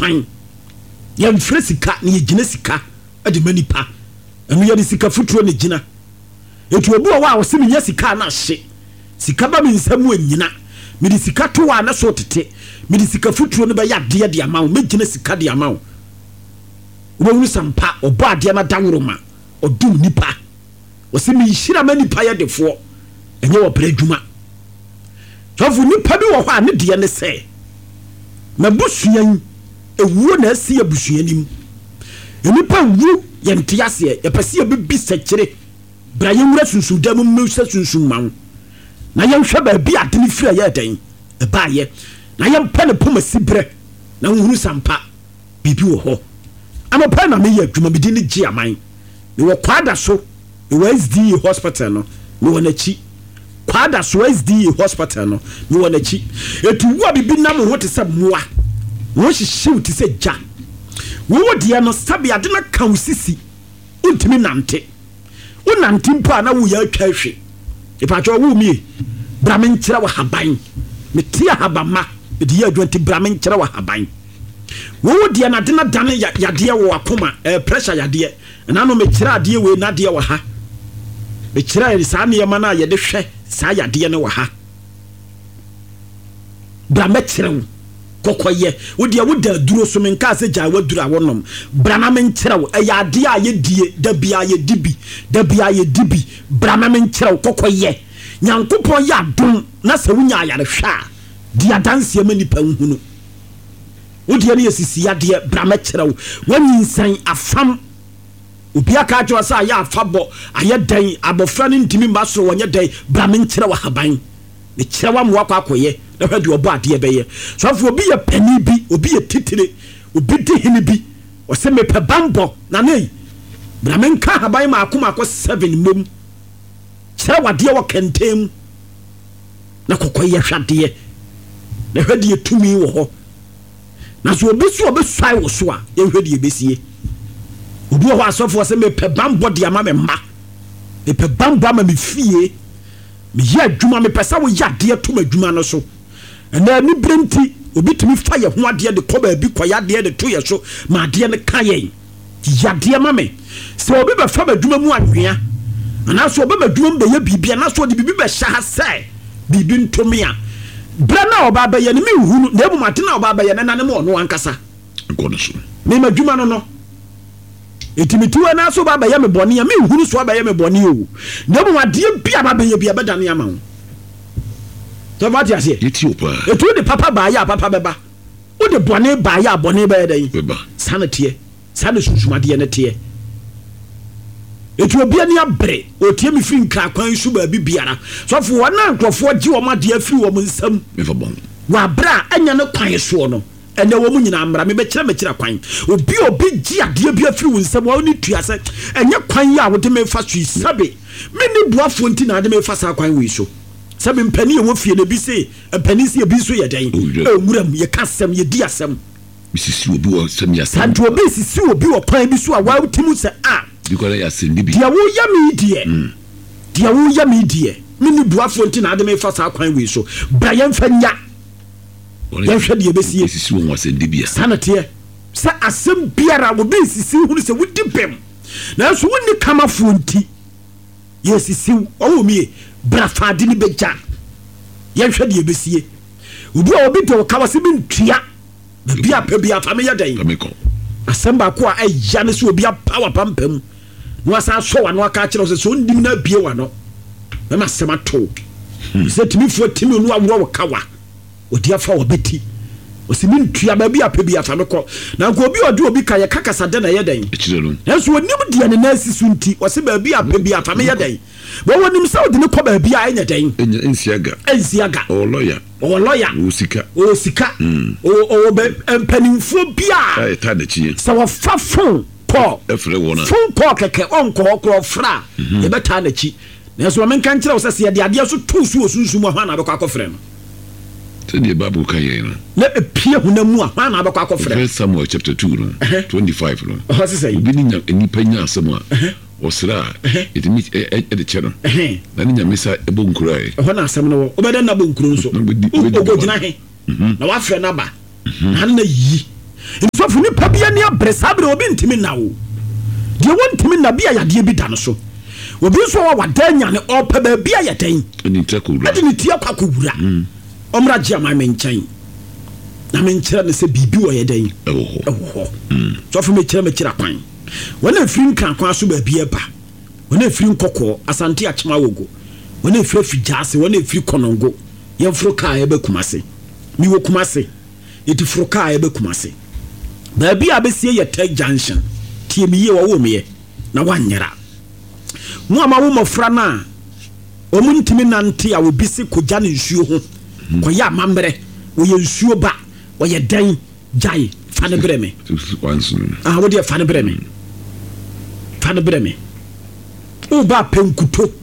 kwan yɛn frɛ sika ne yɛgyina sika ade manipa ɛno yɛde sika futuro ne gyina etu obi wa wo se me nya sika na hye sika ba me nsam anyina me de sika to wa na so tete me de sika futuro ne ba ya de ama wo me gyina sika de ama wo wo sampa obo ade na daworoma odum nipa wo se me hira ma nipa ya defo enye wo pra adwuma sofu nipa bi wo hɔ a ne de ne sɛ na busuan ewuo na asi abusuanim nipa wu yɛnte aseɛ yɛpɛsɛ yɛbɛbi sɛkyere bra yɛwura sunsudam mu sɛ sunsum ma wo na yɛnhwɛ baabi ade ne firi yɛ dan ɛbaayɛ na yɛmpɛ ne poma sibrɛ na wohunu sampa biribi wɔ hɔ amapɛ na meyɛ adwuma medi ne gye aman mewɔ kwada so mewɔ SDA hospital no mewɔ n'akyi kwada so SDA hospital no mewɔ n'akyi etu wu a bibi nam ho te sɛ mmoa wo hyehyew te sɛ gya wo deɛ no sabi ade na ka wo sisi untimi nante wo nante mpo a na wo ya atwa hwe ipatwa wo mie bra me nkyerɛ wo haban me tia habama de ya adwanti bra me nkyerɛ wo haban wo deɛ na de na dane yadeɛ wo akoma pressure yadeɛ na no me kyerɛ adeɛ we na adeɛ wo ha me kyerɛ saa ne yɛma na yɛde hwɛ saa yadeɛ ne wo ha bra me kyerɛ wo kokoye wo dia wo da duro so men ka se gya wa duro awonom brana men kyerɛw ayade a ye die da bia ye dibi brana men kyerɛw kokoye nyankopon ya dom na se wo nya ayare hwa dia danse ma nipa nhunu wo dia ne yesisi yade brana kyerɛw wanyinsan afam obi aka jo sa ya afabo aye dan abofra ne ntimi mbaso wonye dan brana men kyerɛw haban ne kyerɛw amwa kwakoye na hwɛ de obo ade bɛyɛ so afo obi yɛ pani bi obi yɛ titire obi de hini bi o se me pe bambo na nei bra men ka haban ma akoma akɔ 7 mom kyerɛ wade wɔ kentem na kokoyɛ hwade na hwɛ de tumi wɔ hɔ na so obi so obesai wɔ so a yɛ hwɛ de besie obi wɔ hɔ asɔfo se me pe bambo de ama me ma me pe bambo ama me fie me yɛ adwuma me pɛ sɛ wo yɛ adeɛ to adwuma no so ɛna ni brenti obi tumi fa yɛ ho adeɛ de kɔ baabi kɔ yɛ adeɛ de to yɛ so ma adeɛ ne ka yɛ adeɛ ma me sɛ obi bɛ fa adwuma mu anwea ana so obi bɛ adwuma bɛ yɛ bibia na so de bibi bɛ hyɛ ha sɛ bibi ntomi a bra na oba bɛ yɛ ne me hunu na ebu mate na oba bɛ yɛ na ne mo ɔno ankasa nkɔ no so me ma adwuma no etimitiwa na so ba bɛ yɛ me bɔne a me hunu so ba yɛ me bɔne o na ebu adeɛ bia ba bɛ yɛ bia bɛ dane ama wo tobati ase Ethiopia etu de papa ba ya papa beba o de bone ba ya bone ba dan beba sanete sane susumade ne te etu obia ne abre o tie mi firi nkra kwan su ba bibiara so fo wona nkrofo gi wo made afiri wo nsam me fa bon wa bra anya ne kwan so no ene wo mu nyina amra me be kyerɛ kwan obi gi ade bi afiri wo nsam wo ni tua se enye kwan ya wo de me fa su sabe me ni buafo nti na de me fa sa kwan wi so sabe mpani ye wo fie na bi se mpani se bi so ye dan ewuram ye kasem ye di asem bisisi obi wo sem ya sem santo obi sisi obi wo kwan bi so a wa utimu se a bikola ya sem bi dia wo ya mi die mini buafo nti na ade me fa sa kwan wi so bra ye mfa nya ye hwe de besie bisisi wo sem bia sanate sa asem biara wo bi sisi hunu se wudi bem na so woni kamafo nti ye sisi wo mi bra fadi ni beja ye hwe de besie obi to kawase bi ntua bia pa bia fa me ya dan asamba ko a ya ne so obi power pampam no asa so wa no aka kire so ndim na bie wa no na masema to se timi fo timi no awro wo kawa odi afa wo beti osimi ntua ba bia pa bia fa me ko na ko obi ka ye kakasa de na ye dan enso onim de ne na asisu nti o se ba bia pa bia fa me ye dan bo wonim sa odi ne ko ba bia anya dan ensiaga o lawyer o sika o be empanimfo bia ta na chi sa wo fa fon ko efre wona fon ko keke onko okro fra e beta na chi na so men kan kire wo se se de ade so to su osunsun ho na be kwa kofre no the Bible can you let a peer who no more man about Samuel chapter 2 25 what say beginning any penya somewhere or sra it meet at the channel then you miss a bone cry when I summon over na bunkuru so go jina he na wa fre na ba na yi so ni pabia ni abresa bre obi ntimi na wo de wontimi na bia yade bi da no so obi so wa wadanya ne opa ba bia yɛden ni takura ade ni tia kwakowura omra gye ama me nkyɛn na me nkyerɛ ne sɛ bibi wo yɛden ɛwo so fa me kyerɛ kwan wona firi nkan kwan so ba bia ba wona firi nkɔkɔ asante achema wogo wona firi fijase wona firi konongo yɛmforo kaa yɛbɛkumase mi wo kumase eti foro kaa yɛbɛkumase ba bia besie yɛ tag junction tie mi ye wo me na wanyera mo ama wo mofra na omu ntimi nante a obi se kogya ne nsuo ho koya amambre wo ye nsuo ba wo ye dan jai fa ne breme wo de fa ne breme o ba penkuto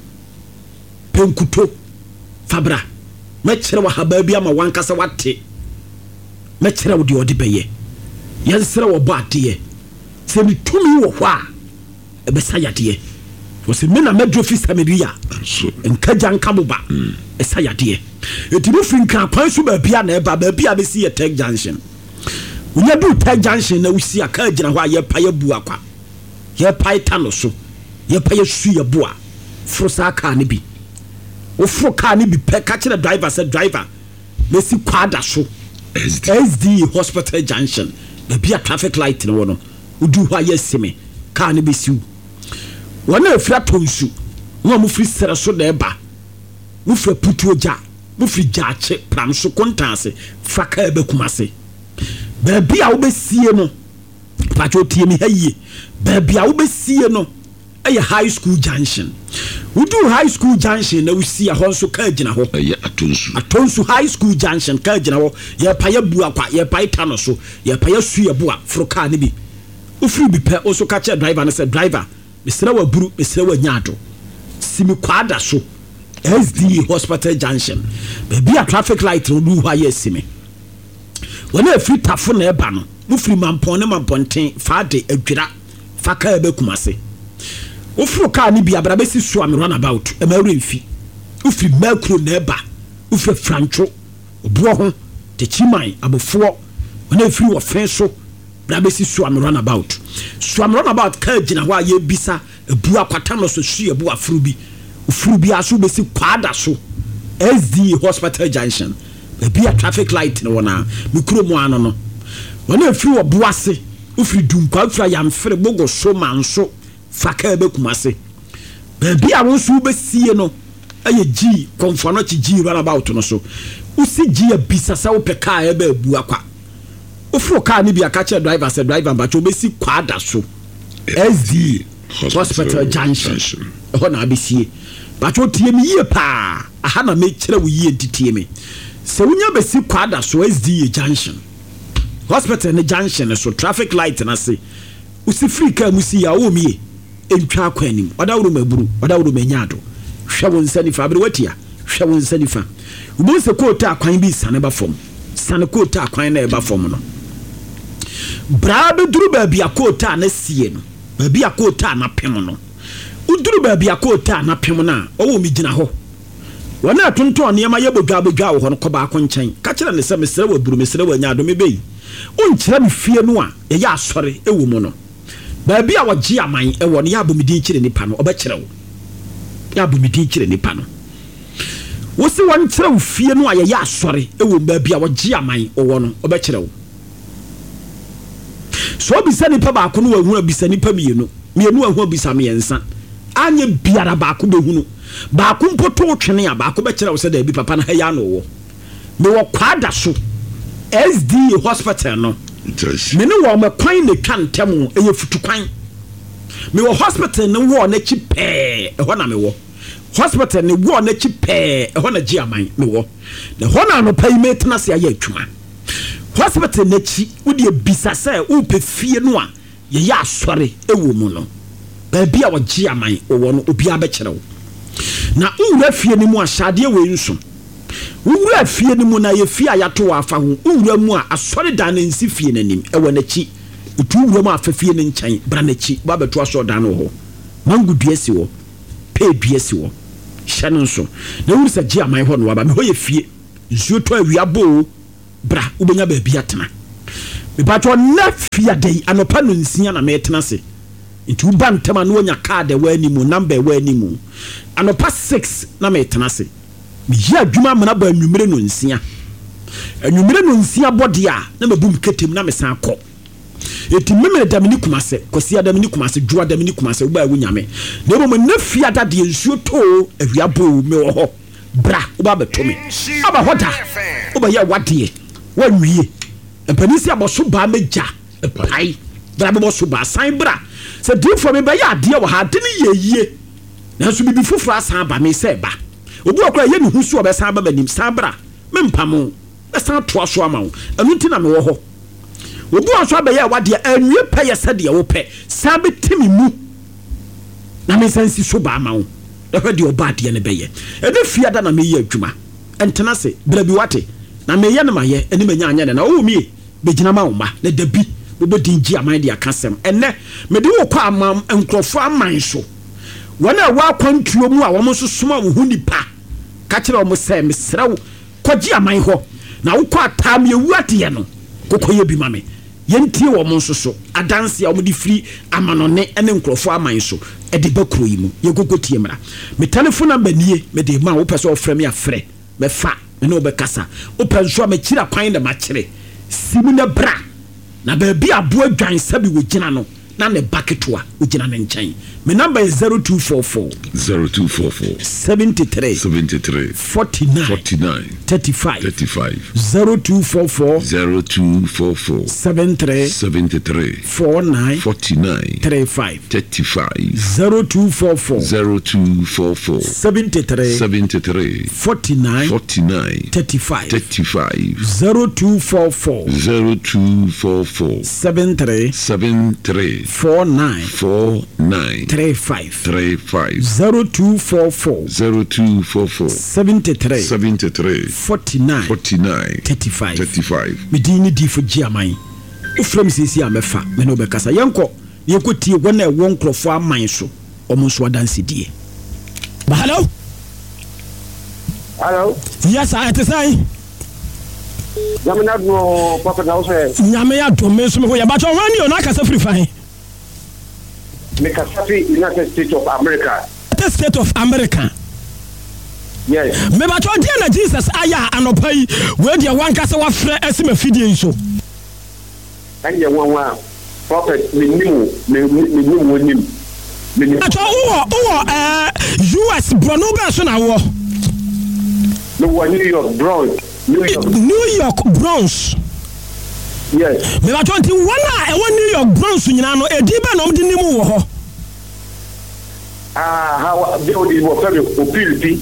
fabra me kyerɛ wa haba bia ma wankasa wate me kyerɛ wo de odi beye yɛnsere wo ba ade se mi tumi wo hɔ a ebesa yade wose me na medro fi Samaria nkaja nkaboba esa yade eti no fin kan kwan so ba bia na eba ba bia be si tag junction unya du tag junction na usi aka gina hɔ a ye pa ye bu akwa ye pa tano so ye pa ye su ye bu a fro sa aka ne bi o fro car ne bi pe ka kire driver say driver me si kwada so SD hospital junction ba bia traffic light no no udu hɔ a ye sime car ne bi siu wana afira tonsu wo mo firi sere so da eba mo fira putu oja mo firi jaache pram so kontanse faka ebe kumase ba bia wo besie no pacho tie mi haye ba bia wo besie no eye high school junction udu high school junction na usi a honso ka gina ho eye atonsu high school junction ka gina ho ye pa ye bu akwa ye pa ita no so ye pa ye su ye bu a froka ne bi ufiri bi pe oso ka che driver na say driver mesra wa buru mesra wa nyaado simi kwada so SD hospital junction baby a traffic light no du hwa yesimi wona afiri tafo na eba no mufiri mampon ne mamponten faade adwira faka ebe kumase ofuru car ni bia brabe si so am run about e ma remfi ufiri makro na eba ufiri francho obo ho te chiman abofo wona afiri wo fen so brabe si so am run about ka gina hwa ye bisa ebu akwata no so hwe ebu afuru bi aso be si kwada so SD hospital junction be a traffic light no wona mikro mu ano no wona afiri wo boase ufiri dunkwa ufira yamfere bogo so manso faka ebe kumase be a wonso be sie no aye gi konfo no chi gi run about no so usi gi e bisa sa wo peka ebe ebu akwa ofro car ni bia catch driver say driver ba cho be si kwada so SD hospital junction ho na abesie ba cho tie mi yie pa aha na me kire wo yie titie me se wonya be si kwada so SD junction hospital ne junction so traffic light na se usi free car musi ya wo mie entwa akwanim odawuru maburu odawuru menyaado hwe won sani fa abre watia hwe won sani fa ubo se kota akwan bi sane ba fom sane kota akwan na e ba fom no brabe duru ba bia kota na sie no ba bia kota na pem no uduru ba bia kota na pem na owo mi gina ho wana atonto ne ma yebodwa wo ho no ko ba ko nkyɛn ka kira ne sɛ mesere wa buru mesere wa nya do me bei onkyira me fie no a ye ya asɔre ewo mu no ba bia wo gye aman ewo no ya bomidin kyire nipa no obɛkyerɛ wo ya bomidin kyire nipa no wo se won kyerɛ wo fie no a ye ya asɔre ewo ba bia wo gye aman owo no obɛkyerɛ wo so bisa nipa ba ko no wa hu bisa nipa mienu ahu bisa me yensa anye biara ba ko behunu ba ko mpoto twene a ba ko be kire wo se da bi papa na ha ya no wo me wo kwada so SD hospital no me ne wo me kwan ne twantem eye futu kwan me wo hospital ne wo na chi pe ho na me wo hospital ne wo na chi pe ho na gi aman me wo ne ho na no pai me tena se ya atwuma hospital na chi wo de bisa se wo pe fie no a ye ya asɔre ewo mu no ba bia wo gi aman wo no obi abɛkyerɛ wo na unwura fie ni mu ahyade we nso unwura fie ni mu na ye fie ayato afa ho unwura mu a asɔre dan na nsi fie nanim ewo na chi utu unwura mu afa fie ne nkyɛn bra na chi ba beto asɔ dan no ho mangu dua si wo pe dua si wo hyɛ no nso na wuru sa gi aman ho no aba me ho ye fie nsuo to awia bo bra ubenya ba bia tena mepacho na fiade anopa no nsia na metena se nti uba ntema no nya card wa animu number wa animu anopa 6 na metena se meya adwuma mana ba anwumere no nsia body a na mabum ketem na mesan akọ eti memere damini kumase kosia damini kumase djua damini kumase uba ewu nyame na ebo na fiada de nsuo to awiabo me wo ho bra uba betomi aba hoda uba ya wade wanwie empanisi aboso ba meja pai bra be boso ba san bra se difo me ba ya ade wo ha de ne yeye na so bibi fufura asan ba me se ba obu akora ye ne husu obesan ba banim san bra mempamo esan to aso ama wo enu ntina me wo ho obu aso abaye wade anwie peye sede wo pe san betimi mu na me sansi so ba ama wo ehwe de oba de ne beye e de fiada na me ye adwuma entena se bra bi wate na me ye ne maye eni manya anya na wo mi begina ma wo ma na dabi bo dingi aman de akasem enne me de wo kwa amam enkrofo aman so wona wa kwantuo mu a wo so soma wo hunipa ka kire wo se mesrew koji aman ho na wo kwa tam ye wuate no kokoye bi mame yentie wo monso so adanse a wo di free amanone ene nkrofo aman so e de bakro yi mu ye kokotie mra me telephone number nie me de ma wo pese ofre me afre me fa me no be kasa wo penso me kira kwan de ma kire simu na bra na ba bi abo adwan sabi wo gina no na ne baketoa wo gina ne nchen me number is 0244 73 49 35 0244 73 49 35 0244 73 49 35 0244 73 49 35 0244 73 49 35 medini di fo giaman o from sisi amefa me no be kasa yenko yekotie wona e won krofo aman so omonso adanse die ba hello yes I to say Jamina no papa naose nyame ya do me so me ho ya ba to wani o na kasa free fine me kasa free United States of America. United States of America. Yes. Me ba to dia na Jesus aya anopa yi we dia wan kasa wa frɛ asima fidie so. Anya wan prophet menimu wonim. Ato wo US Brono ba so na wo. No New York Bronx. New York Bronx. Yes. Me ba to nti wona e wo New York Bronx nyina no edi ba no mde nimu wo ho. How they would opilipi.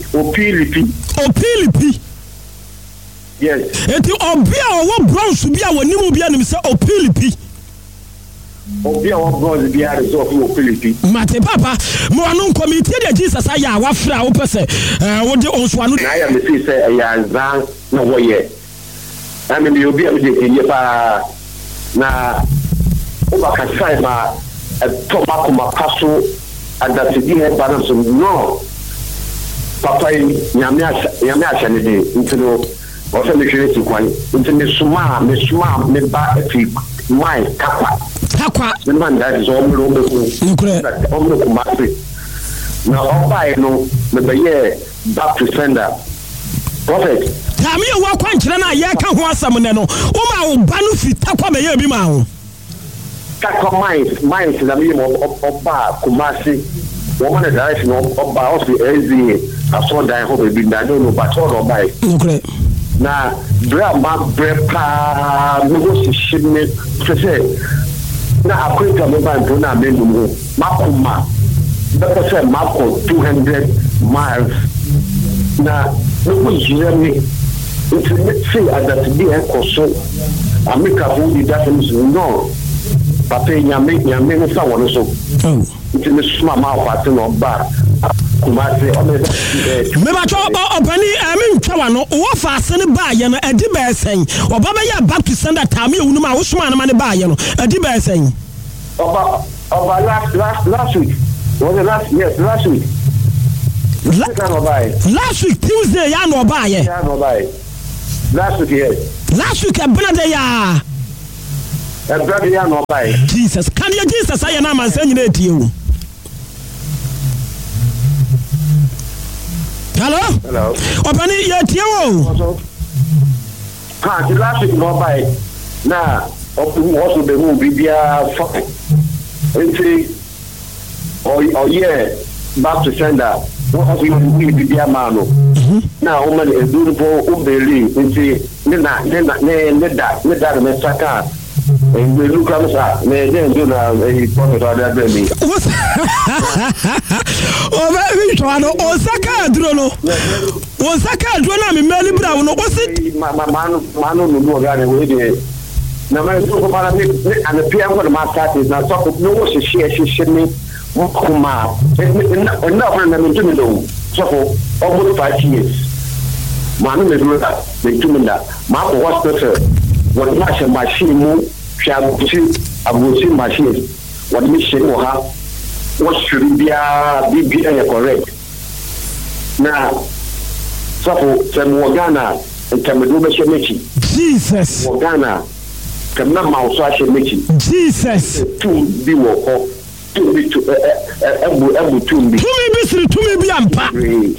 Yes. Eti obia wo Bronx bia wonimu bia nim se opilipi. Obia wo Bronx bia re so opilipi. Mate papa, mo anu committee de Jesus aya wa fra wo pese wo de onso anu. Na ya me say ya nzan na wo ye. I mean you be able to pa na oba ka sai ma tobacco ma paso adati di he balance no papa nyame acha ne de ntino o se me hwere ti kwan ntino me ba efi mai kakwa me man da is omro ku ma na oba no me be ye back to sender prophet tami wa kwankyere na ye ka ho asam ne no o ma wo ba no fita kwa me ye bi ma ho kakwa mai na me oba kumasi woman the direction oba also ezi aso dan ho be na no but all oba okay na brama brepa no si shime se na akwenta me ban to na me no makuma that say mako 200 miles na no yirami it's say that be ekoso America who did that no papa nyame no sa wono so it's me smart ma kwate no ba kumase o me ba cho opani me ntwa no wo fa ase ne ba ye no edi ba esen oba ba ya back to sender time e wunu ma wo suma na ma ne ba ye no edi ba esen oba last week was it last week last week Tuesday ya no ba ye last week yes last week e bena de ya brother ya no buy. Jesus, can you Jesus say na man say nyina etie wo. Hello. Opani ya tie wo. The last week no buy. Na also the who bibia fine. Enti back to sender. What have you bibia mano? Na o man e do for o beli. Enti ne da me saka. And we look at that, they do now a prophet or that baby. Oh, baby, Osaka, Drono. Osaka, Drona, Melly Brown, was it? Manu, no, away. Now, my super and the PM for the master is not so no, she should me. Mokuma, and now when I'm in Jimmy, so almost 5 years. Manu, they do that. Marco was better. What much a machine move. Abusi machine. What mission or how? What should be correct? Now, so some Morgana and Cameroon Jesus. Morgana, Kamama Sashi Jesus. To be walk to be to be ampa.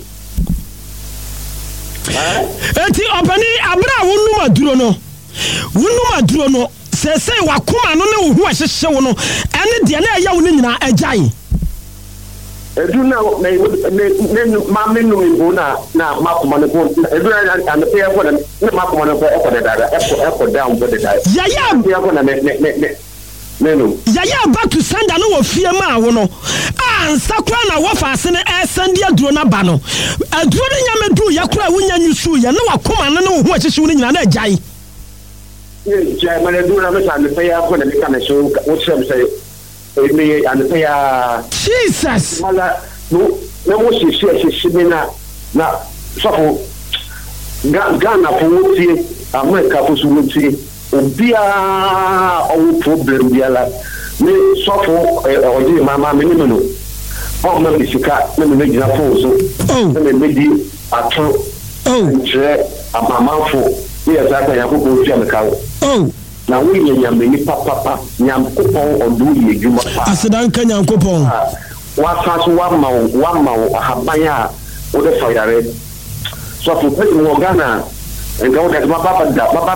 Eti opani abra wonu maduro no. Say wakuma no ne wo ahyehyɛ wo no ene de na ɛyɛ wo ne nyina agyae edu na ma menu mbo na makuma ne ko edu na pe ya ko na makuma ne ko e ko dada e ko down bo dada ya ko na menu ya back to send na wo fie ma wo no ansa kra na wo fa ase ne send aduro na ba no aduro ne nya medu ya kra wo nya nyusu ya ne wakuma no ne wo ahyehyɛ wo ne nyina na agyae. Yeah, when I do and the pay up when I become a show, what's them say? Me and the pay. Jesus! No, she now, so Ghana for Woody, America for Woody, Obia, all problem, Biala, me suffer or my minimum. Oh, my Missika, let me make that also. Let me make you a true. A mamma for. Yes, I can go to the cow. Oh, now we are papa, Yam Coupon or do you, you must pass. I said, Uncle Yam Coupon. What has 1 mile, Habaya, or the fire. So for putting Morgana and go that Baba,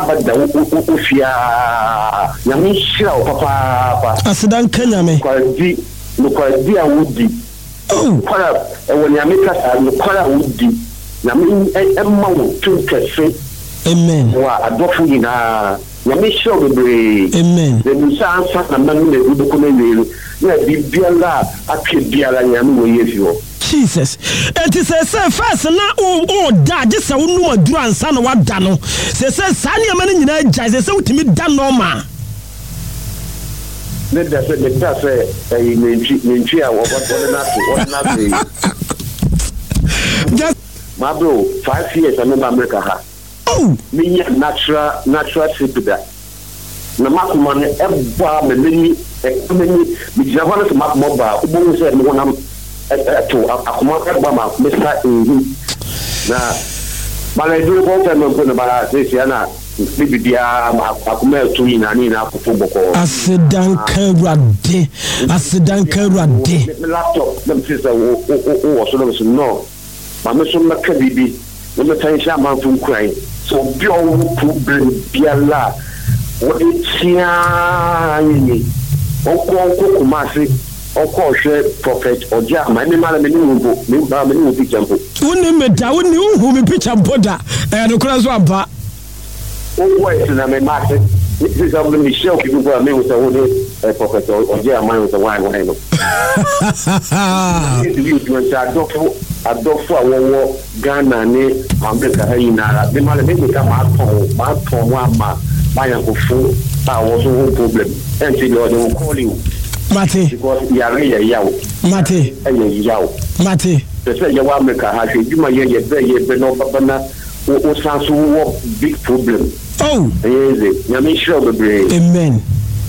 Yami Shell, Papa. I said, Uncle Yami, look quite dear Woody. Oh, when Yamika, look quite Woody. Yami, Emma, 2 cafe. Amen. Wa adofo nyina ya me show bebre. Amen. The musa ansa na manu na gudu ko na wele. Na bibiala atwe biala nyame wo yefio. Jesus. It is a first na o da je se wonu aduru ansa na wada no. Se sa ne ma nyina agya se wutimi da no ma. Ne da se mentwi a wo na just my bro 5 years I remember America ha. Oh, me natural sipida. Na makuma ne eba me meni me jahwana to makuma ba ubongo se me wonam to akuma eba ma Mr. Na bala do ko ta me ko na bala se na bibidia akuma to ina ni na akufo boko. Asidan Kawrade. Me laptop them say o so no. Ma me so maka bibi. We me tan sha man fun kran. So be all problem biala what tia ni oko kumasi oko hwe prophet oja ma ni mala me ni wo picture mpo woni meda woni hu me picture mpo da no kura so aba o voice na me mate this is of Michelle people for me with the whole prophet oja ma with the wine no you do adofo awowo Ghana ne America hayinara de mala me ka ma ton wa ma yankofu ba wo so one problem and say they will call you Mate because you are yaw Mate yaw Mate they say you America ha hwe djuma ye be no baba na o sanso wo big problem oh yes nyame sure bebre amen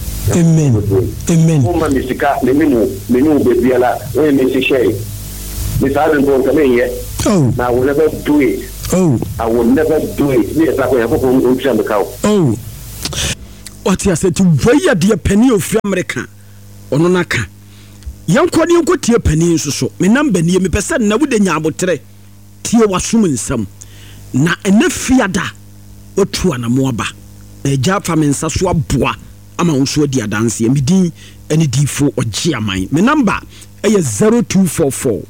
o ma misika me nu be biala o me se share. I don't come in yet. Oh, I will never do it. Oh, I will never do it. Yes, I will have a cow. Oh, ɔte asɛti wɔyɛ deɛ pani ofiri America ɔno naka yɛnkɔ ne yɛnkɔ tie pani nso so me namba nie mepɛ sɛ na wode nya abotere tie wasom nsɛm na ɛna fiada otu anamo aba na agya fa me nsa so aboa ama wo so adi adanse medin ɛne difo ɔgye aman me namba ɛyɛ 0244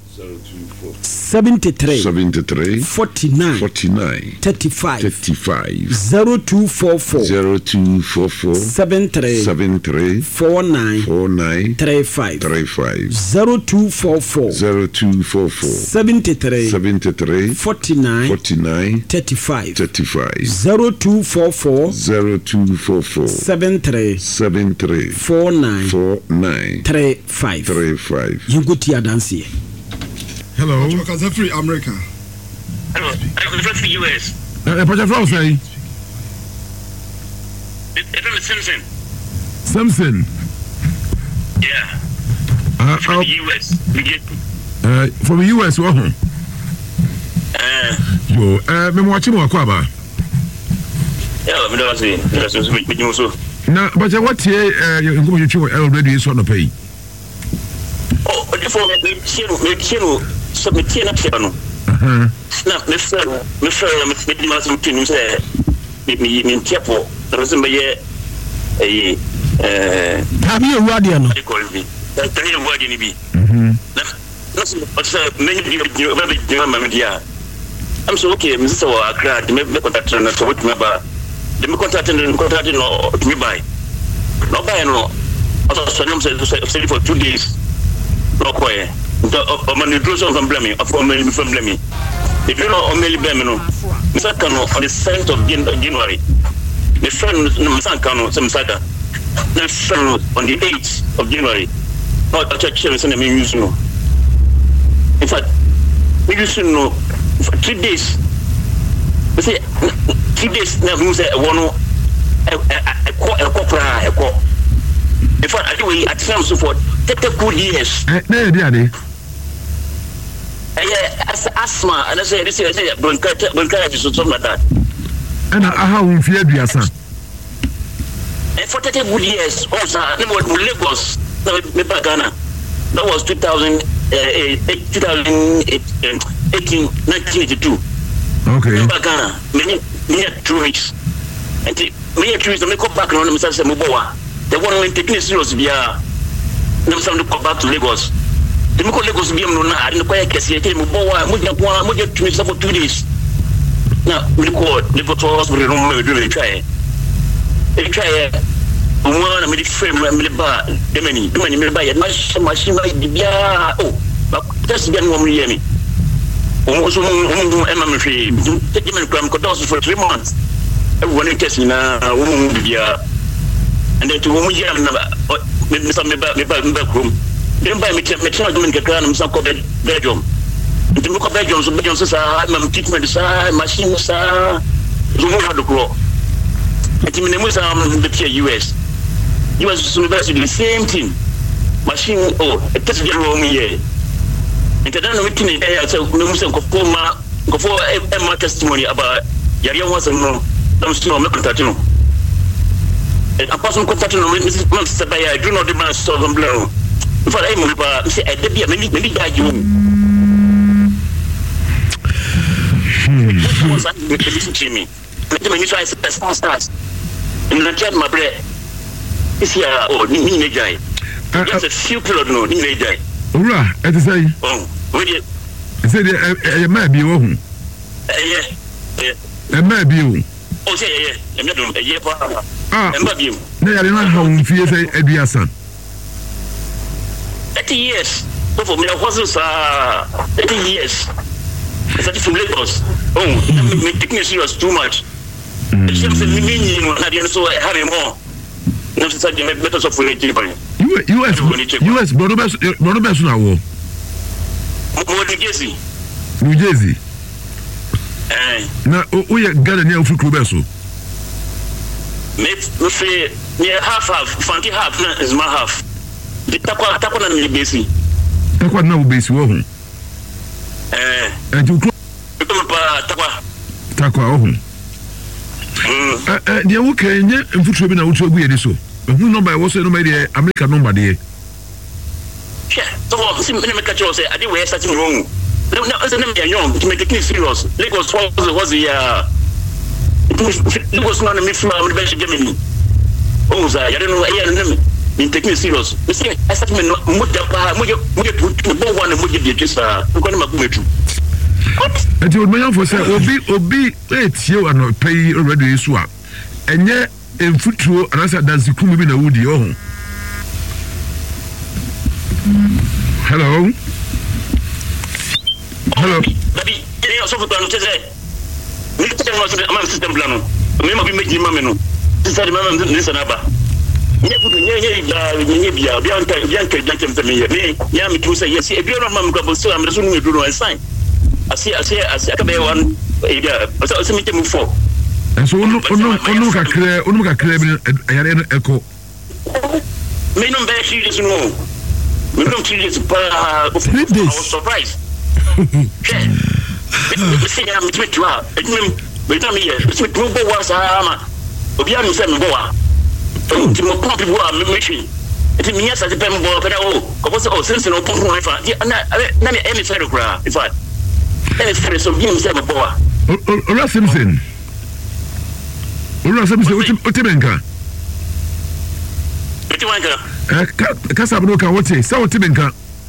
73 49 35 0244 73 49 35 0244 73 49 35 0244 73 49 35 Yinguti adansi. Hello. Because free America. Hello. I'm from US. What you say? It's Simpson. Simpson. Yeah. From the US. From the US, what? Yo, me watching what kwaba. Yeah, me don't see. That's me also. Na, but what here you go you already is on the pay. Oh, before me submit na piano. Na me friend me must continue say me tiapo. There is me have you radio no? Tell you what you be. Na many I'm so okay, Mr. Accra, me contact na so what me ba. Me contact no me buy. No buy no. Also so say for 2 days. No quiet. I'm on the closure from blaming, from blaming. If you know only blaming, Mr. Kano on the 7th of January. The friend, Mr. Kano, some Saka. The friend on the 8th of January. Not a church service and a music. In fact, we used to know for 3 days. We say 3 days now, we say one a in fact, I do at some so forth. Take the good years. Asthma, and I say, this is bronchitis, something like that. And how we fear the son. And for 30 good years, also, Lagos, Ghana. That was 1982. Okay. Ghana, many 2 weeks. And many 2 weeks, I make up back on Mr. Muboa. The one when taking it serious, we are. Now, some to come back to Lagos. The Miko Lagos be no na. I didn't quite catch it. Muboa, Muja 2 weeks for 2 days. Now, we call Liverpool Hospital. We do try. They try. One, I made frame, I made bar. The many, made by a machine, oh, but that's the one we hear me. Almost Emma Free, take him and come for 3 months. Everyone is testing now, and then to woman, maybe some back room. Then by me, doing a crown and some bedroom. The book of bedrooms, I'm treatment, machine, sir, you have to grow. And in the US. US University, the same thing. Machine, a test general me. And then we can so go for a testimony about Yaria was a no, don't still make contact. And a person contact Mrs. Sabaya, I do not demand so on blow. If I am say, I did be a many guy you. Listen to me. Let me try to start. And I tried my bread. It's here, Nina Jai. Just a few kilos, no, Nina Jai. Ura, I say, oh, will you? I said, I might be home. Yeah. I might be home. Oh, yeah, I'm not doing a year. I love you. They are not home, fear a dear son. 30 years. So for me, I wasn't 30 years. It's from Lagos. Oh, my thickness was too much. It seems to me, I didn't so have more. US Brother now. New Jersey. Now, we are gathered near Fukubeso. Near half, funky half is my half. The Takwana Basi. Takwana Basi. And you Takwa. dia wo kan nye mfuturo bi na wo tuagu yedi so hu number wo so number dey America number dey so see me make sure say I dey we starting wrong no say me young to make it serious Lagos was the Lagos no me from me be Germany oh za ya don't know me taking serious me say I start me mo da pa mo to bo one mo dey just ko na magumetu enti o meyan for say obi etie wa no pay already so a enye emfuturo anasa dansikum bi na wudi ohun hello Dabi ya so foto no tese ni tese no so am system plan no me ma bi meji ma me no tese ma me ni sana ba nye foto nye bia bianka jankem me ye ya me tu say yes e bi no ma me ko so am so no do no sign asi aka be one ida so me temu for so onu kakra bi ayare eko me no be serious no me no serious pa 3 days I was surprised me say am me tu a me tell me yes me tu go wa sama obi am say me go wa ti mo pop people am me machine ti me yasa ti pem bo pe na ko so since no pop no ifa na me emi fere kra ifa emi fere so bi me say me bo wa Ora Simpson Otibenka kasa bro ka wote sa Otibenka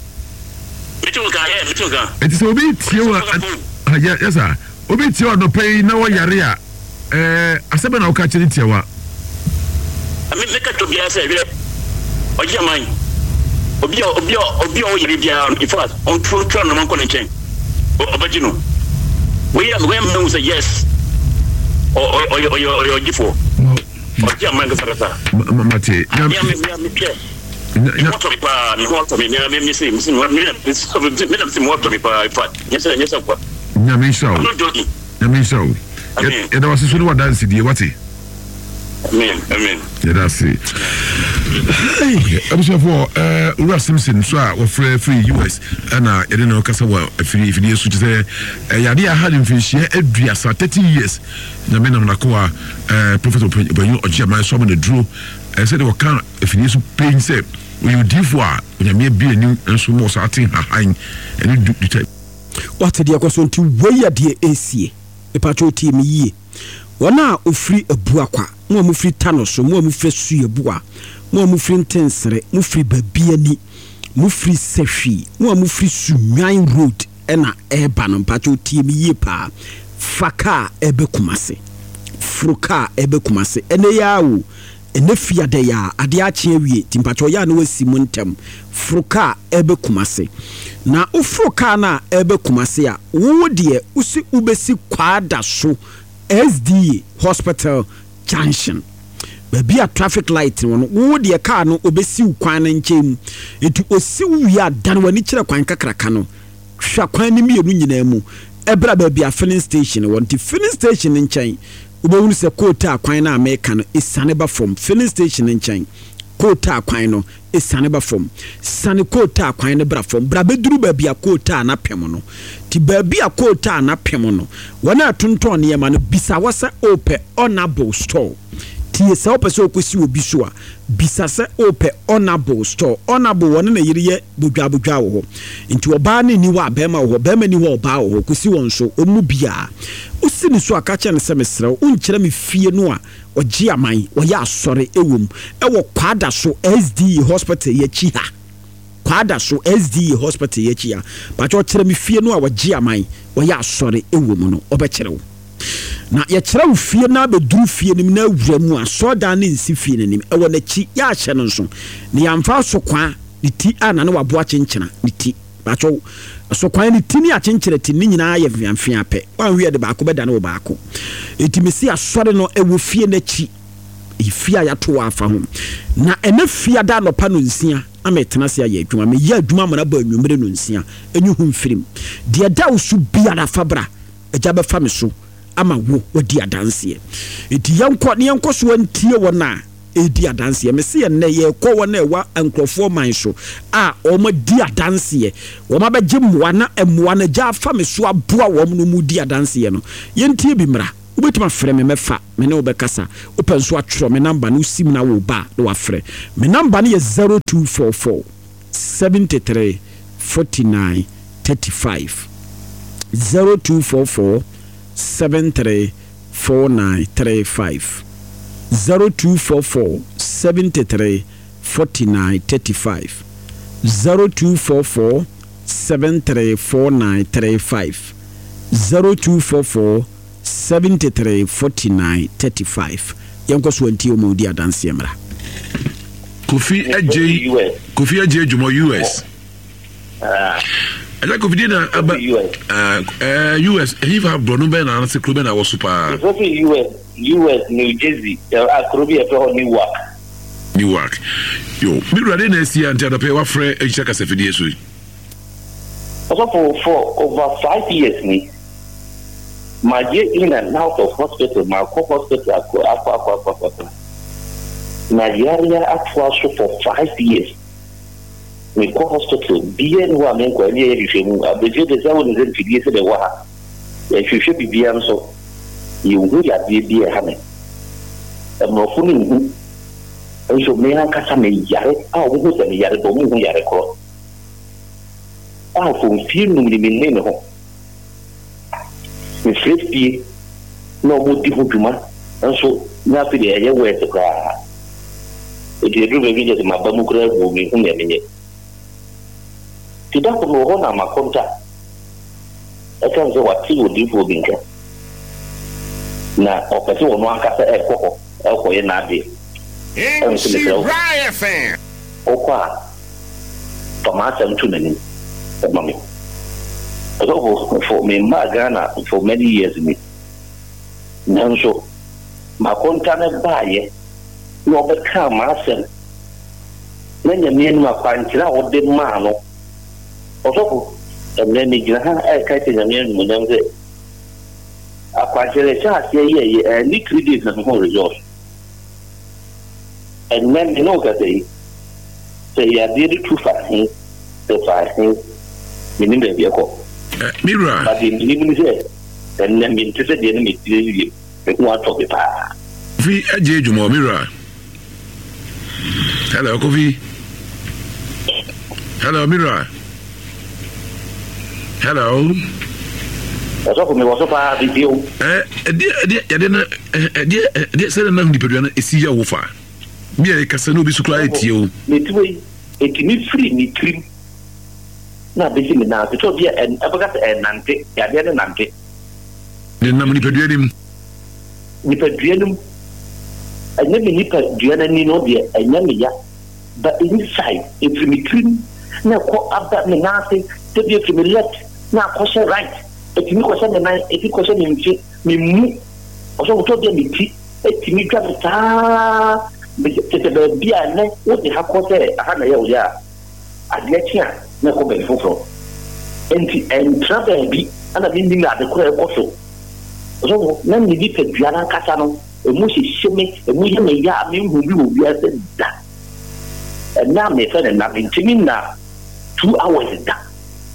Mitunga eti so obi tiewa yes sir obi tiewa no pay na wo yare a asebe na wo ka chiri tiewa ami meka to bia say we oji aman obi o yiri bia in fact on true no man ko ne chen obagino we am say yes or gifo oji aman ka sarata mate what to me me say yes what nyame show ya da wasu sunu wa dance die wati amen ya da si abuso for Ura Simpson so a wo free US ana ya no kasa wa free su say ya dia had in fish adua sa 30 years nyame nam na ko Professor Obanyu Ojiama so me draw said they can if you paying say when you div wa nyame bia ni enso mo so atin han and do the type what the akoso nti we ya de esie epacho team yie wona ofri abua kwa mo amufri tanoso mo amufri su abua mo amufri ntensere mo fri babia ni mo fri sehwi mo amufri sunwan road ena eba no pacho team yie pa faka ebekumase fruka ebekumase ene yawo ene fiade ya ade ache awie timpacho ya na wasi muntem fruka ebekumase na ufruka na ebekumase a wo de usi ubesi kwada so SDA Hospital Junction baby a traffic light no wo de car no obesi kwan nchem etu osi wi adan wani kire kwan kakraka no hwa kwan ni mienu nyina mu ebra baby a filling station wonti filling station nchen ubewunu se kota kwan na America no isane ba from filling station nchen kota kwan no isane ba from sane kota kwan ne bra from bra beduru baby a kota na pem no ti baby a kota na pem no wana tonton ne ma no bisa wasa ope honorable store ti se ope so kosi obi so a bisa se ope honorable store honorable wona na yiriye bodwa wo nti oba ne ni wa bema wo bema ni wa oba wo kosi won so omu bia usini so akache ne semesre unkyere me fie no a oji aman wo ya asore ewom ewo kwada so SDA hospital yachi ha kwada so SDA hospital yachi ha ba cho kyere me fie no a woji aman wo ya asore ewom no obekere wo na ya kyere wo fie na beduru fie nim na awuramu a so da na nsi fie nim ewo na chi ya ahye no so ne yamfa so kwa ne ti ana ne wabo akyenkyena ne ti ba cho so kwan ni tini akyenkyere tini nyina ye fianfia pe wan wi de baako beda na wo baako etimesi asore no ewo fie na chi ifia ya to afa ho na ene fia da no pa no nsia ametena se ya adwuma me ya adwuma mana ba anwumre no nsia enyu hu mfirim de da usu bia na fabra eja be fa me so ama wo wadi adanse eti yanko so antie wona edi adanse me se ne ye ko wona ewa ankrofo man so a o ma di adanse wo ma begye mwa na emwa na ja fa me so aboa wo no mu di adanse no yentie bi mra Ubetima frɛ me mefa me ne obekasa open so atro me number no sim na wo ba no afrɛ me number no is 0244 73 49 35 0244 73 49 35 0244 73 49 35 0244 73 49 35 0244 73 49 35 yanko so anti o modi adanse emra Kofi AJ Jumo US Ala Kofi na aba US he have Bruno Ben na se club na wo super US New Jersey akrobi e to Newark yo mi rade na esi ante da pe wa frɛ echa ka sefidie so also for over 5 years ni my year in and out of hospital my hospital akwa Nigeria actual for 5 years we go hospital bien wa men ko ni e femu abeje de zawo ni zen fidie se de wa ha e hwehwe bibia so yewu ya bibia ha me mo funu nhu enso me an kasa me yare wo ho se me yare bo mu hu yare ko fo fi nu ni me ne ho me free no mo di ho duma enso na fi de ye we se kwa e de do be je ma ba mu kra bo me hu me me tidak perlu orang nama kontak. Akan sewaktu di Fubinka. Nah, operasi orang kata kok yang nabi. Okwa, Thomas and Tunen, mommy. For me, Magana for many years me. Nanso, ma kontak buy. No, but come, myself. Then you mean my panchina or the mano. Also, and then you have a catching a man when I'm there. A quantity charge, and need 3 days and more resource. And then you know that they say, I did it too fast, the 5 things, meaning the vehicle. Mira, but in even there, and then interested the enemy, you want to be fast. V. Jumo Mira. Hello, Kofi. Hello, Mira. Hello. Also, me was so far video. Dia say na ndi pedua na esi ya wo fa. Bia e kasa no bi su kra etio. Me tuwe etimi free ni trim. Na be si me na to bia en abaga nante, ya dia nante. Ni na ni pedua dim. Ni pedua dim. Anya me ni pedua na ni no dia, anya me ya. But inside, etimi trim na ko abba me na se, to be etimi left. Na question right. If you question the night, if you question me mu. Also, we told them it. If you try to be a ne, what they have caused a hundred years. I get here. Na ko be fufu. And travel be. And I didn't know the correct also. So, na ni di pe biara kasa no. Emu si sheme, emu ye me ya me hu bi obi ase da. And now me friend na be timi na 2 hours da.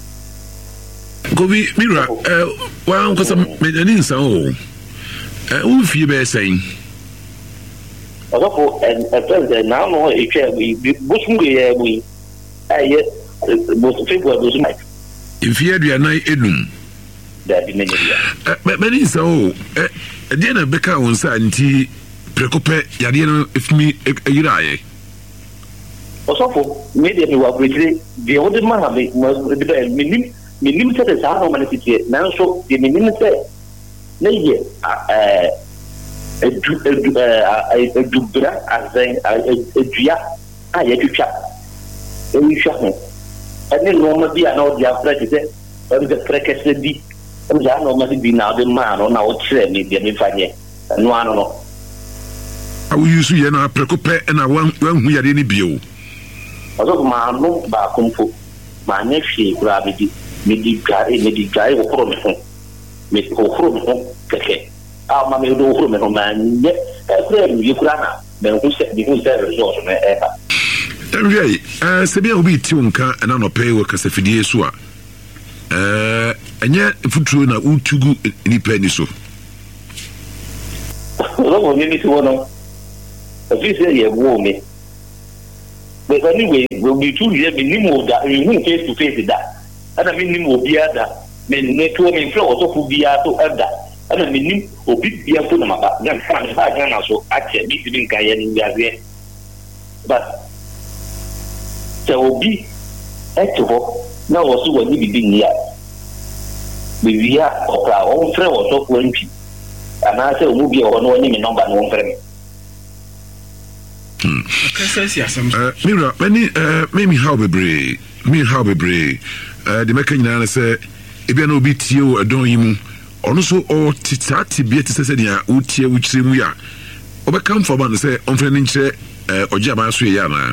Kobi Mira, wa nkosa medani nsa o. Wo fie be saying. Also, and friend now no e twa we bosungu ye we. Aye, bosu fego bosu mai. Ifie aduana edum. Da bi menye. Medani nsa o. De na beka won sa nti prekope yade no ifmi yiraye. Also, media me wa bretre de ode ma ha me minim se de sa no manifestie nanso de minim se na ye dubra azan adua a ye twitwa twitwa ho ene no ma bia na o dia frake se o de frake se di o ja no ma di na de ma no na o kire mi de mi fanye no ano no awu yusu ye na prekope na wan hu yade ni bio ozo ma no ba komfo ma ne hwe kura bi medigai o pro me ho me o pro me ho keke ma me do pro me ho ma nye kura mi kura na me hu se resource me eba se bia obi ti wonka na no pay wo kasafidie so a enye futuro na utugu ni pani so for me to one. If you say you woo me. But anyway, we'll be 2 years minimum that we move face to face with that. And I mean, will be other men, network and flow to be out to other. And I mean, will be a full of them. I also actually be Kayan in the but there will be actual now also when we begin here. We are of our own friend or so 20. And I say, movie or no name number one friend. Mira, maybe how be brave. The Meccan say, if you know beat you, adore him, also or Titati be to say, Utia, which we are. Overcome for one say, on friendly or Jamasuyana.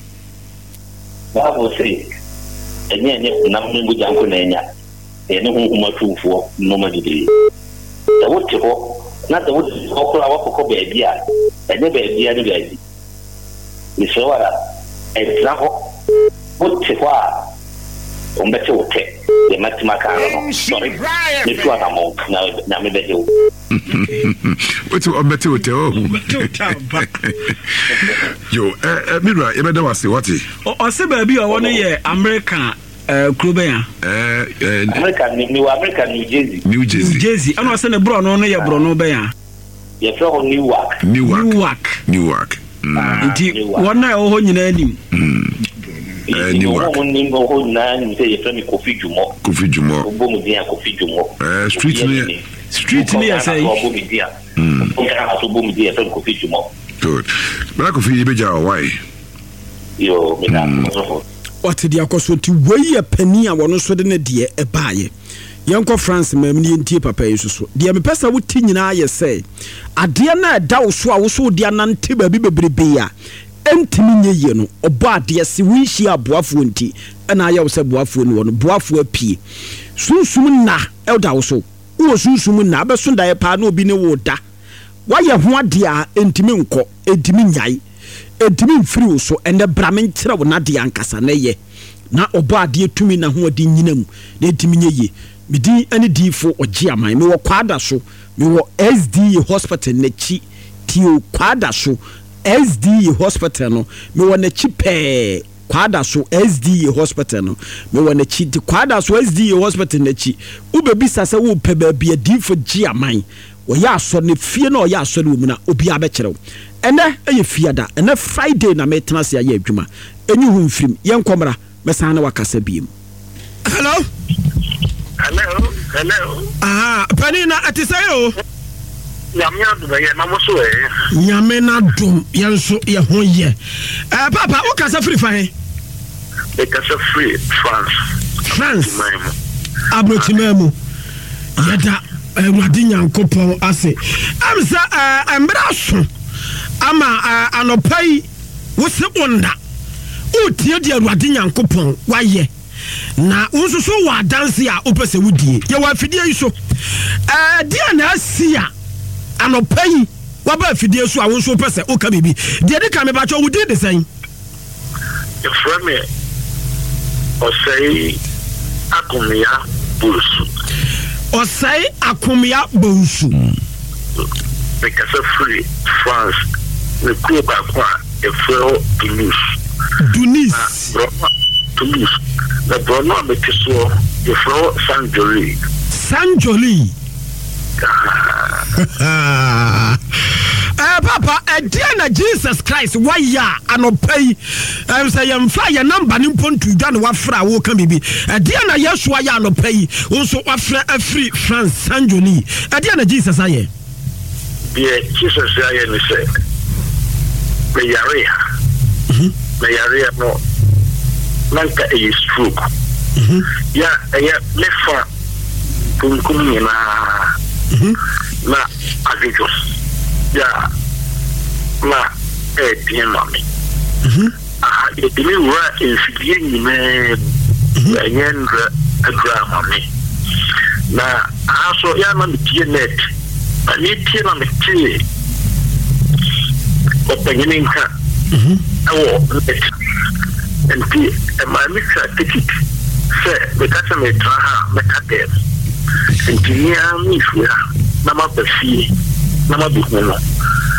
I will say, and yet, nothing with Uncle Nanya, and no more true for normally. The wood to not the wood to our copy idea, and never be any idea. Miss Laura, example, what to what? On better will take the Matimaka. Sorry, the 2 amount now, maybe you. What's on better will tell you? Mira, you better was what? Or say, baby, I want to hear American. Clubia. American, New Jersey. New Jersey. I was saying, Bruno, only a Bruno Bear. You're from Newark. One night, oh, you know him. Newark. Say, Coffee Jumo. Street near, say, good. Black coffee, Beja, why? What the Akosoti way a penny, I want to the dear a buyer. Yanko France, Mammy and Tia Papa, so dear me pesa would tin in I say. A dear na dow so so dear nan tiba bibia. Empty me yeno, or bad dear si we she a boafunti, and I also boafun one boafu a pea. Soon na, elder so. Who soon na, but soon I pa no be no water. Why you want dear entiminko, entiminjai. Edimi free so and the Brahmin travel na di ankasa na ye na oba de tumi na ho adi nyinam na edimi ye me di ani di fo ogiaman me wo kwada so me wo SD hospital na chi tio kwada so SD hospital no me wo na chi pe kwada so SD hospital no me wo na chi di kwada so SD hospital na chi ubebisa se wo pe ba bia di fo giaman wo ya so ne fie na o ya so le mu na obi abekere ene eye fiada ene Friday na metena se aye adwuma enyu hu mfrim yen komra mesa na wakasa biem. Hello panina atisayo nyame na dum yenso ye ho ye papa o kasa free fa he e kasa free France abrochimemu yada Ewurade Nyankopon ase amsa embraso ama anopai wose onda utie de Ewurade Nyankopon waye na unsuso wa dance a opese wudie ye wa fidie iso dia na asia anopai wa ba fidie so a unso pese o ka bibi de de ka me ba cho wudie de san e frame o sei akomia busu Osai akumia bonsu. Because of free France, the club aqua, a fellow Tunis. Toulouse. The Bruno Bekiso, the fellow Sanjoli. Papa, a dear Jesus Christ, why ya and pay? I say, I'm fire number in Pontu, done what fra will come be. A dear Yashua no pay, also after a free France Sanjoli. A dear Jesus, I am. Dear Jesus, I am said, Mayaria, no, Lanka is stroke. Yeah, left for Kumkumina, na Agritos. Yeah, ma dear mommy. You didn't work in Fidian, man, a grandma. Now, I saw young on the net. I need to on the tea. Opening her. Oh, and tea, and my mixer ticket. Say, the customer traha, Macadam. And to me, I'm Nama Bafi. Nama Bukmano.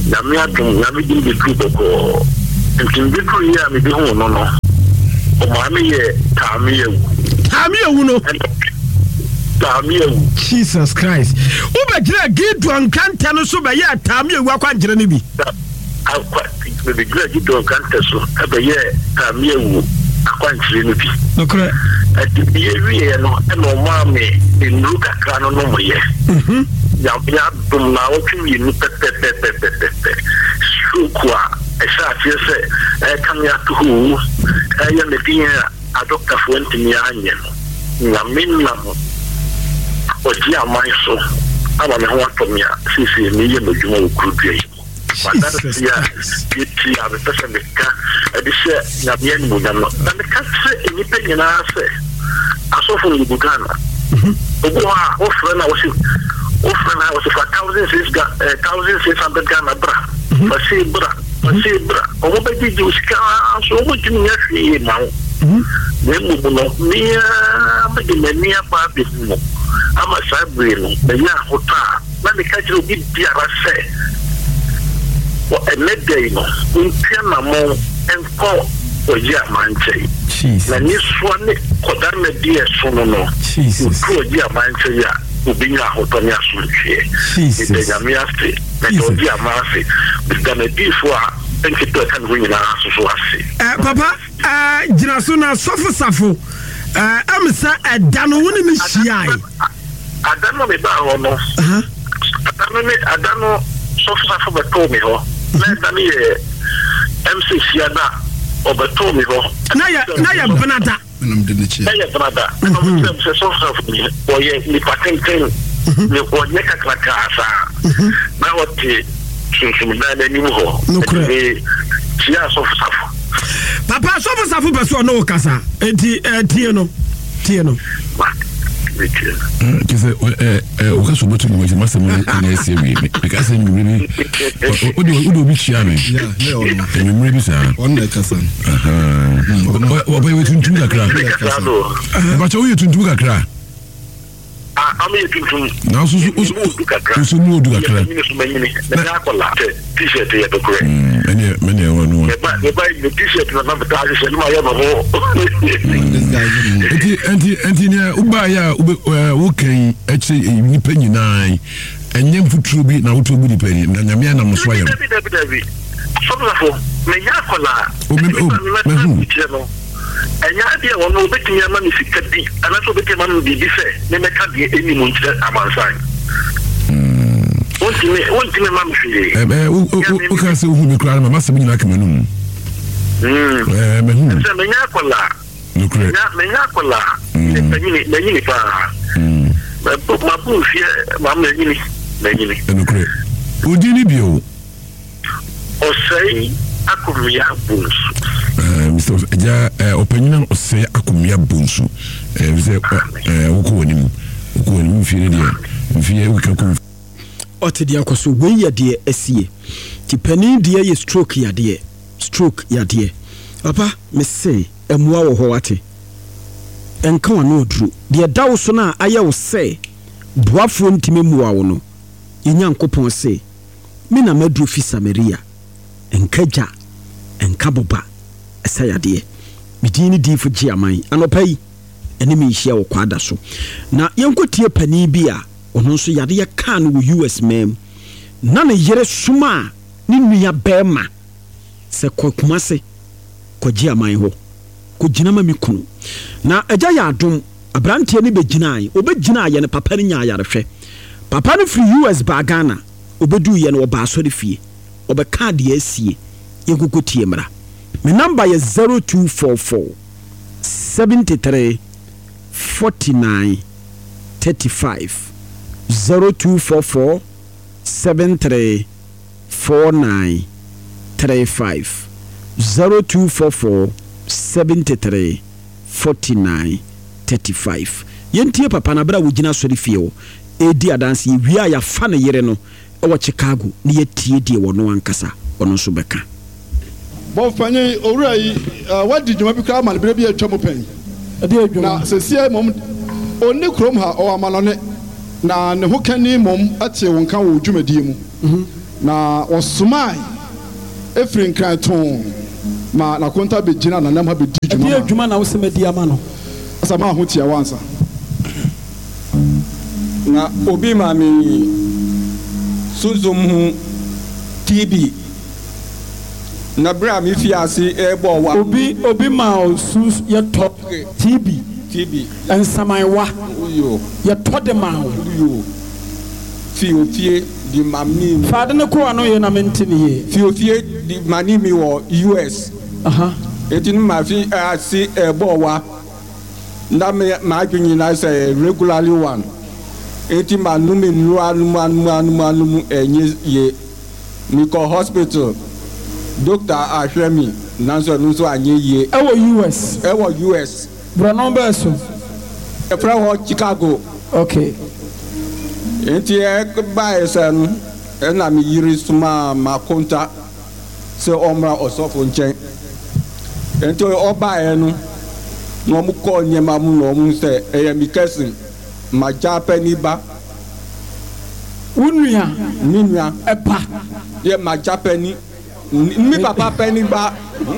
na me atom na me dim de ku boko ntin de ku ya me bi ho no no o ma me ye tamiyewu no tamiyewu Jesus Christ ubejira gidu ankanta no so be ye tamiyewu akwanjere ne bi akwa be gira gidu ankanta so be ye tamiyewu akwanjere ne bi okre ati ye no e no ma me nru kakra no no mo ye ya dum na o twi ni pepepepepepe sukwa esa tiese kan ya tu ya me tinha a doctor fuente ni anya na minna o dia mais so aba me ho atomia sisi ni ye no djuma okuru yi madara ya kiti a beta me ka edise na bia ni mo na no na me ka se ni pe nyina se asofo ni bugana obo ha ofre na wasi 1600 Ghana bra fasi bra obo be di uska so obo tini ya fi ma nemu no mia ba de mania pa bi mo ama sabre no be ya hota na me ka jiro bi biara se o enedei no untia na mo enko oji amanche na ni so ne kodar na die so no Jesus oji amanche ya ubinya hota ni asuntie ite jamiaste na oji amase bi na di fo a enketo kan ho nyina so ase papa jina so na safo amsa adano woni me hia adano me ba ho no adano safo be to me ho na dani MC Siada obeto me ho na ya benada na ya benada no se safo ni oye ni patenten ni ko nyeka krakasa na wote sunsunna ni mu ho ni sia safo papa safo person no kasa enti tie no kise o ka so botu mo je masem na ese wi me because ni really o bi chia me ni mo bi sa on na kasa o ba yo tuntum kakra ba cho yo tuntum kakra am ye tuntum na so mu odu kakra ni so manyini na akola t-shirt ye to kure mene wonu ba ni t-shirt na ba ta je ma ya ba ho enti ne uba ya wo kan eche ni panyina enye mfuturo bi na woto bi ni pani na nyame na mso ya so me ya akola enya dia wono betimi ama ni sikadi ana so betimi ama bi se ne meka de eni mo ntire amansan ontime mam fie o ka se hu me kra ma masem nyina kamanum me hu se me nya kola nukre me nya kola me nyini pa ma bu fie ma me nyini nukre odi ni bio o sei akumia bunsu Mr. Ja opinion ose akumia bunsu ze wuko woni fie de wuka otedi akoso we ya de asie ti pani de ye stroke ya de papa me say emua wo ho ate enka wano oduru de dawo so na aye wo say boafo ntime muwa wo no Nyankopon say me na madru fi Samaria enkaja enkaboba esayade midini di fu giaman anopai enimi hia wo kwada so na yenkotie pani bi a ono so yade ya kan wo US mem na ne yere suma ni nua bema se kokumase ko giaman ho ko ginama mi kunu na agya ya adom abrantie ni beginai obegina ye ne papa ni nya yarehwe papa no free US ba Ghana obedu ye no ba so de fie obeka de asie yenkokotie mra my number is 0244 73 49 35 0244 73 49 35 0244 73 49 35 yentie papa na bra wogina sori fie edi adanse wia ya fa ne yere no e wo Chicago ne yetie die wo no ankasa ono so beka Bonfanye Orai, what did you become? My baby at Chomopen. Now, Cecilia Mom, only Chrome her or Malone. Now, the who can name Mom at your Jume Dimu. na osumai efiri nkranton ma na konta be gina na nam ha be di djuma di djuma na wo se medi ama no asama ho tia wansa na obi ma mi sunzum TB na bra mi fi ase ebo wa obi ma sus ye top TB en samaiwa yo ye to de ma yo fiofie di mamni faade ne ko ano ye na mentini ye fiofie di mani mi wo US eti ma fi ase ebo wa na me ma adwini na say regularly one eti ma nu me nu anu enye ye mi ko hospital doctor ahwemi nanso nu so anye ye ewo US bro number so e fra Chicago okay enti e ba esen e na mi yiri suma ma konta se omra osofo nchen enti o ba enu no mu ko nyema mu no mu se e mi kesin ma japani ba unua minua epa ye ma japani mi papa penny ba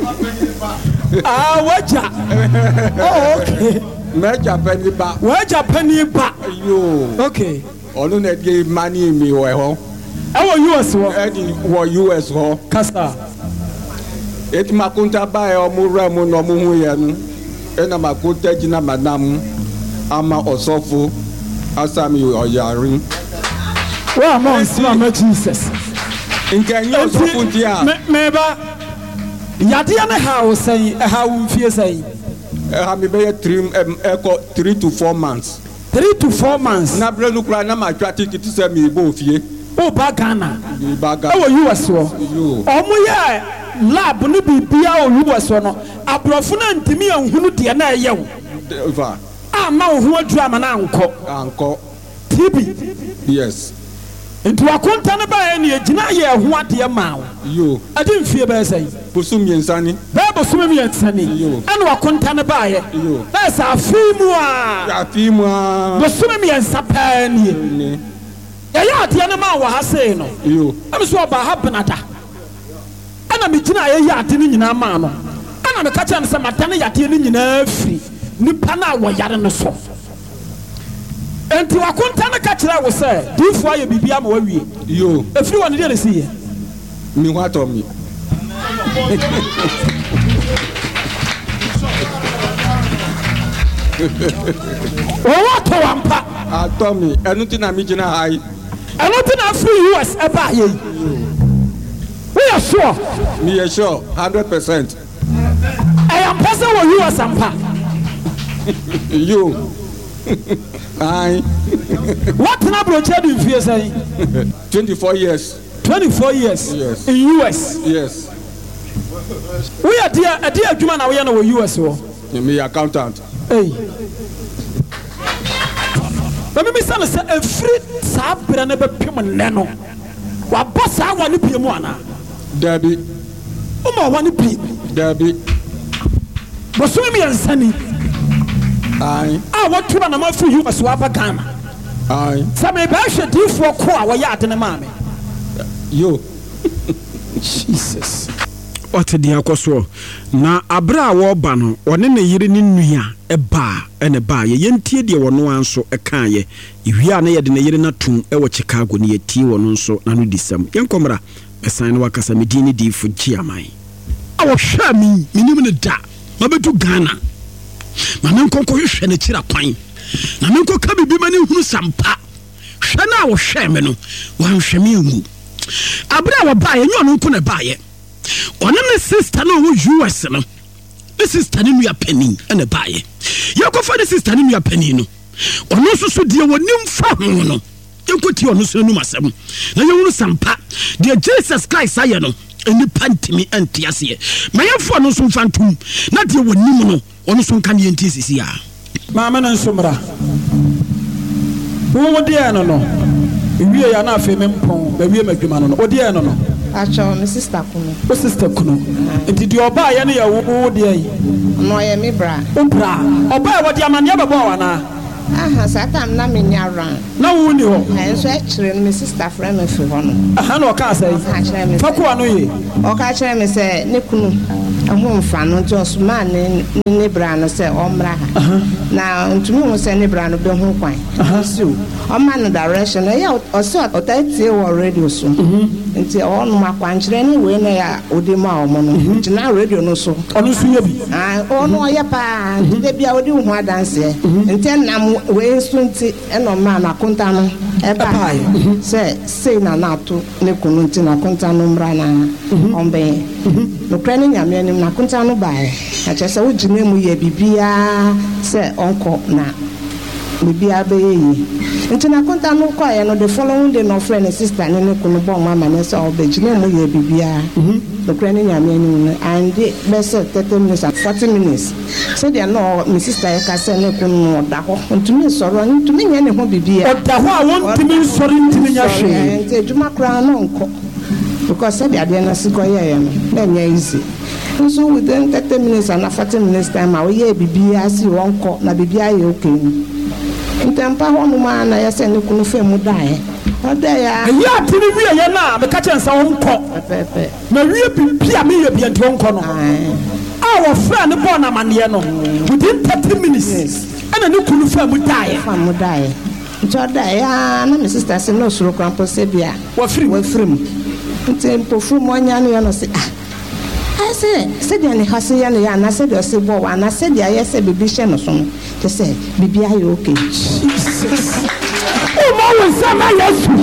waja oh okay me japani ba waja penny ba yo okay onu na ge mani mi wo ho ewo US wo edi wo US ho kasa eti makunta ba e omu ramu no mu hu ye nu e na makunta jina madam ama osofo asami oyarin wa mon sima ma Jesus nkenye osofo dia meba yade ya ne ha wo sen ha wo mfie sen ha mi be 3 to 4 months 3 to 4 months na bre nu kura na ma twa ticket se mi bo fie o ba Ghana ewo US wo omo ye lab ni bibia o US wo no abrofo na ntimi anhunu de na eye wo ama wo ho adura ma na anko TB yes nti wakonta ne ba ne agina ye ho ade ma wo yo ade mfie ba sai bosum yensani ba bosum yensani ene wakonta ne ba ye na sa afimu a bosum yensa pa ne ya ade ne ma wo ha sei no yo am so ba ha benada ana me gina ye ya ade ne nyina ma no ana me ka cha ne se mata ne yade ne nyina afiri nipa na wo yare no so enti wakonta ne ka kira wo se difo aye bibia ma wawie yo efiri won de si ye mi ho atomi what wampa atomi enu ti na mi gina hai enu ti na free US e ba ye we are sure me are sure 100% I am person wo US ampa yo ai what na bro chedi mfie say 24 years yes in US yes we are there adwuma na we na wo US wo me accountant hey but me say say every sabra na be pem ne no wa boss awa ne pie mu ana dabi o ma wa ne pie dabi boso mi yansani ai what tura na ma fu US wa ba Ghana ai sa me ba hwe difo ko a wo ya ade ne ma me yo Jesus what di akoso na abra a wo ba no one ne yire ne nua e ba ene ba ye yentie de wono anso e kan ye iwia na ye de ne yire na tun e wo Chicago ne yetie wono nso na no disam yenkomra esan no wakasa medini di fu giamai awo hwa mi minim ne da mabetu Ghana ma men konko hwe ne kira kwan na men ko ka bibi mani hunu sampa hwe na wo hwe me no wan hwe me ngu abra wo ba ye nyo no ne ba ye one ne sister no wo US no ne sister ne nua pani ene ba ye yakofa ne sister ne nua pani no ono so de wonim fa ho no yenkoti ono so num asem na ye hunu sampa de Jesus Christ aye no eni pantimi antiase ma yefo no so fantum na de wonim no ono so kan ye ntisisi a ma me no nsomra wo de ano no ewie ya na afa mempon ba wie madwuma no wo de ano no acho me sister kuno o sister kuno enti de oba ya ne ya wo de ayi no ye me bra oba wo de amane ba bo wa na aha satam na me nyara na wo ni ho enso e kire me sister friend me fi ho no aha na o ka say fa ko anu ye o ka kire me say ne kunu ahu mfa no nti osuma ne bra no say o mra ha na ntumi ho say ne bra no be ho kwan so o ma no direction e ya o so o ta tie wo radio so nti o no makwan kire ne we na ya odi ma o mo no nti na radio no so onu so ye bi o no ya pa de bia odi ho adanse nti nam we so nti e no ma na konta no e ba say na to ne kunu nti na konta no mra na ombe no krani nyame anim na konta no bae a che se wo gine mu ye bibia se onko na bibia be yi nti na konta no kwa ye no the following day no friend and sister ne kunu bon mama ne se obe gine mu ye bibia no krani nyame anim and be se 30 minutes and 40 minutes so they no my sister e ka se ne kunu da ho ntumi soro ntumi nya ne ho bibia da ho a won ntumi soro ntumi nya hwe nti ejuma kra no nko because said the na siko ye no easy so within 30 minutes and 40 minutes time we ye bibia si wonko na bibia ye okay ntempa ho no ma na ye se ne kunu fe mu dae oda ya ya tini wie ye na me ka chensa wonko pepe na wie bibia me ye bia nti wonko no our friend born amane no within 30 minutes ana ne kunu fe mu dae ntoda ya na my sister say no suro krampo se bia wa free nti mpofu mo nya no no se I say dia ne hase ya ne ya na se dia se bo wa na se dia ye se bibi hye no so no te se bibi aye okay o mo we sama Yesu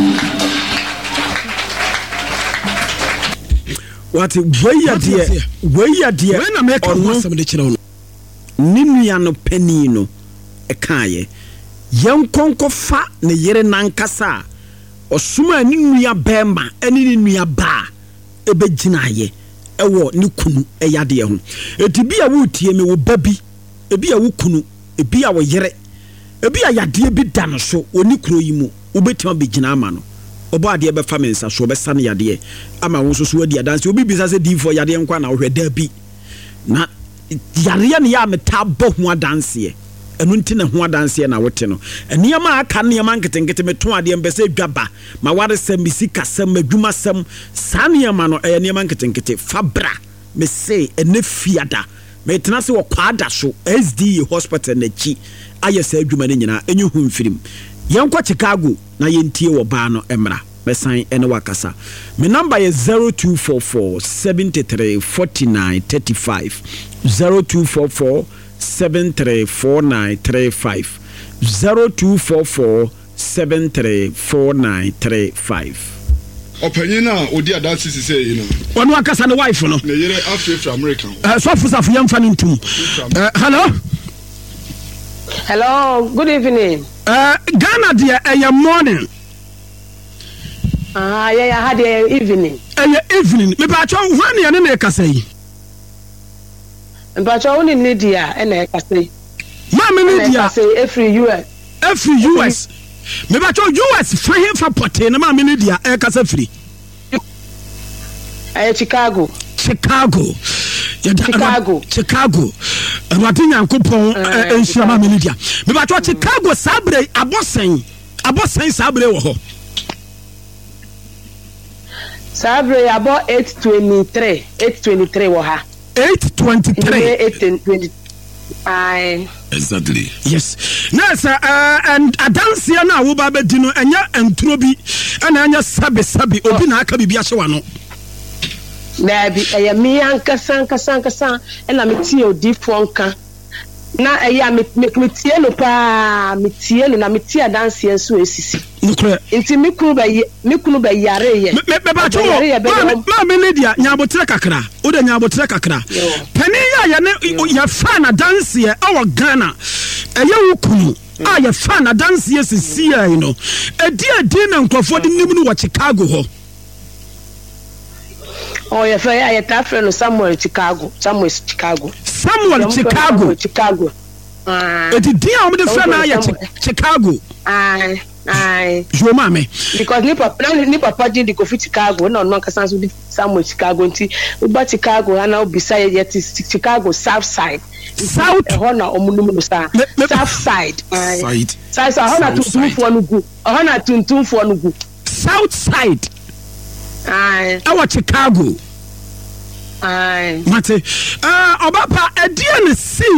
what we dia na make awesome de kire no ninua no pani no e kaaye yenkonko fa ne yere nankasa osuma ninua bema eni ninua ba ebeginaye ewo ne kunu eyade ho etibi a wo tie me wo babi ebi a wo kunu ebi a wo yere ebi a yade bi da no so oni kuro yi mu obetima begina ama no obo ade be fa mensa so be sane yade ama wo so so adi adanse obi bisa se D4 yade nkwa na wo hweda bi na yare ne ya meta bo ho adanse enu ntina ho adanse na wote no eniyama aka niyama nketenkete meto ade mbese dwaba ma ware sem bisika sem adwuma sem saniyama no eniyama nketenkete fabra me say ene fiada me tena se wo kwada so SDA hospital na chi ayesa adwuma ne nyina enyu hu mfirim yenkɔ Chicago na yentie wo ba no emra mesan ene wakasa me number is 0244 73 49 35 0244 734935 0244 734935 opanyin na odi adansi sise yi no wonu akasa ne wife no ne yere Africa American so fusafu yamfa ne ntum hello good evening Ghana dia morning yeah had evening evening me ba cho hwan ne ne kasa yi Mpacho woni Lydia ena ekase. Mama Lydia every US. Me ba cho US fa him fa pote na mama Lydia ekase free. Chicago. Chicago. Awati nyankopon enhia mama Lydia. Me ba cho Chicago sabre abosen sabre wo ho. Sabre abo 823 wo ha. 823 exactly yes nasa and adansia na wo ba bedi no enya enturo bi na enya sabe obi na aka bibia hye wa no na bi eya mi ankasa na metie odifo nka na eya metie no pa metie no na metie adansia nso esisi nukre nti mikunu ba yare ye me ba cho ma Lydia nyabotre kakra o de nyabotre kakra pani ya ne ya fan adansia awo Ghana eye wukunu ya fan adansia sisi ya no edi na nkrofo de nim no wo Chicago ho ya fa ya ta friend Samuel Chicago edi dia o me de friend ya Chicago Aye. Jo mame. Because ni papa di Kofi Chicago na no kasa so di Samuel Chicago nti uba Chicago ana obisa yet Chicago South Side. South na omunum no sa. South Side. Side. Side so hona tuntumfo no gu. Hona tuntumfo no gu. South Side. Aye. Our Chicago. Aye. Mate. Obapa edie ne si